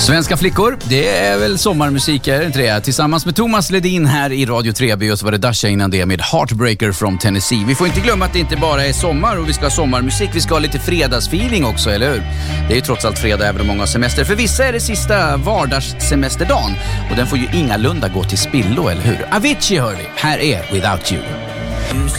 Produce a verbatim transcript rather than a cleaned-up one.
Svenska flickor, det är väl sommarmusik, är det inte det? Tillsammans med Thomas Ledin här i Radio Treby, och så var det Dasha innan det med Heartbreaker from Tennessee. Vi får inte glömma att det inte bara är sommar och vi ska ha sommarmusik, vi ska ha lite fredagsfeeling också, eller hur? Det är ju trots allt fredag även om många semester. För vissa är det sista vardagssemesterdagen och den får ju ingalunda gå till spillo, eller hur? Avicii hör vi, här är Without You.